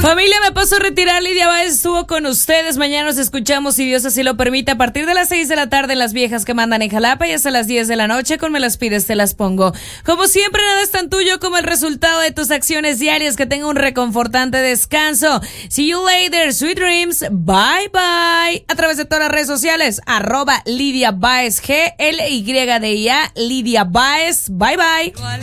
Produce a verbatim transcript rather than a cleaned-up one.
Familia, me paso a retirar. Lidia Báez estuvo con ustedes. Mañana nos escuchamos, si Dios así lo permite, a partir de las seis de la tarde en Las Viejas que mandan en Jalapa y hasta las diez de la noche con Me las pides, te las pongo. Como siempre, nada es tan tuyo como el resultado de tus acciones diarias. Que tenga un reconfortante descanso. See you later, sweet dreams. Bye, bye. A través de todas las redes sociales, arroba Lidia Báez, G L Y D I A, Lidia Báez. Bye, bye.